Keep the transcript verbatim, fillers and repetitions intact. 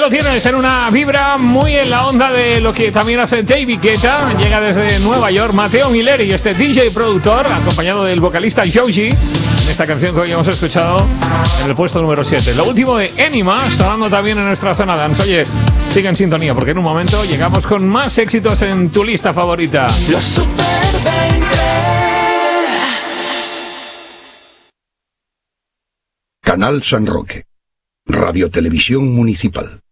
lo tienes en una vibra muy en la onda de lo que también hace David Guetta. Llega desde Nueva York Matteo Milleri, este D J productor, acompañado del vocalista Joji, en esta canción que hoy hemos escuchado en el puesto número siete. Lo último de Enima, sonando también en nuestra zona dance. Oye, sigue en sintonía porque en un momento llegamos con más éxitos en tu lista favorita. Los Super veinte. Canal San Roque, Radio Televisión Municipal.